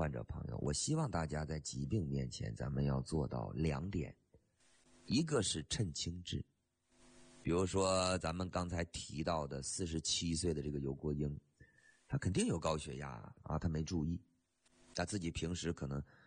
患者朋友，我希望大家在疾病面前，咱们要做到2点，一个是趁轻治。比如说咱们刚才提到的47岁的这个尤国英，他肯定有高血压啊，他没注意，他自己平时可能